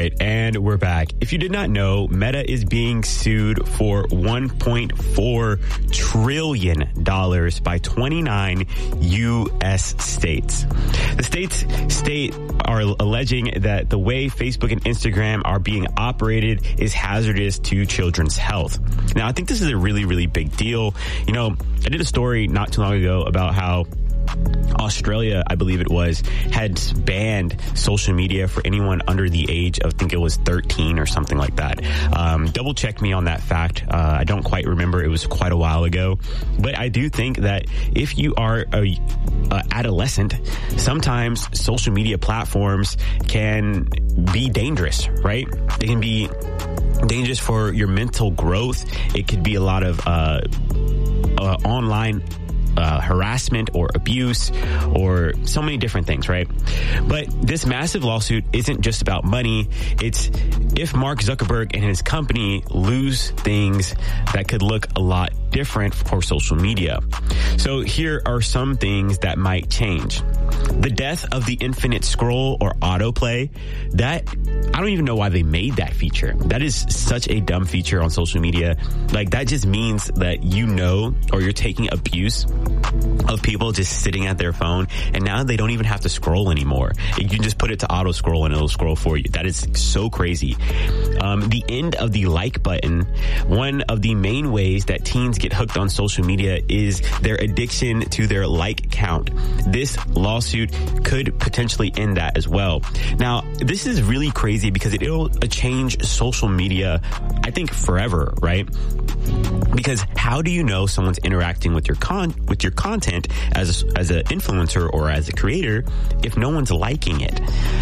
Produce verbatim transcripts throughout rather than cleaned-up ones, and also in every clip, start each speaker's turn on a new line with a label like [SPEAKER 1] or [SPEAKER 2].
[SPEAKER 1] right, and we're back. If you did not know, Meta is being sued for one point four trillion dollars by twenty-nine U S states. The states state are alleging that the way Facebook and Instagram are being operated is hazardous to children's health. Now, I think this is a really, really big deal. You know, I did a story not too long ago about how Australia, I believe it was, had banned social media for anyone under the age of, I think it was thirteen or something like that. Um, double check me on that fact. Uh, I don't quite remember. It was quite a while ago. But I do think that if you are a, a adolescent, sometimes social media platforms can be dangerous, right? They can be dangerous for your mental growth. It could be a lot of uh, uh, online Uh, harassment or abuse or so many different things, right? But this massive lawsuit isn't just about money. It's if Mark Zuckerberg and his company lose things that could look a lot different for social media. So here are some things that might change. The death of the infinite scroll or autoplay, that I don't even know why they made that feature. That is such a dumb feature on social media. Like, that just means that you know, or you're taking abuse of people just sitting at their phone, and now they don't even have to scroll anymore. You can just put it to auto scroll and it'll scroll for you. That is so crazy. Um, the end of the like button. One of the main ways that teens get hooked on social media is their addiction to their like count. This lawsuit could potentially end that as well. Now, this is really crazy because it'll change social media, I think, forever, right? Because how do you know someone's interacting with your con with your content as as an influencer or as a creator if no one's liking it?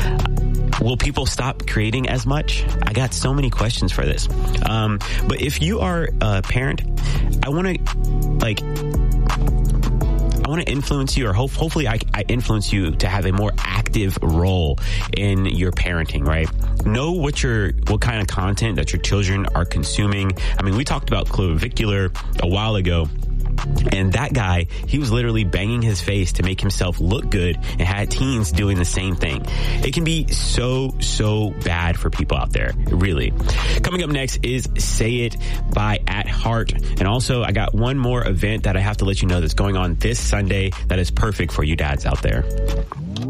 [SPEAKER 1] Will people stop creating as much? I got so many questions for this. Um, but if you are a parent, I want to like. I want to influence you, or hope, hopefully I, I influence you to have a more active role in your parenting, right? Know what your, what kind of content that your children are consuming. I mean, we talked about Clavicular a while ago. And that guy, he was literally banging his face to make himself look good and had teens doing the same thing. It can be so, so bad for people out there, really. Coming up next is Say It by At Heart. And also, I got one more event that I have to let you know that's going on this Sunday that is perfect for you dads out there.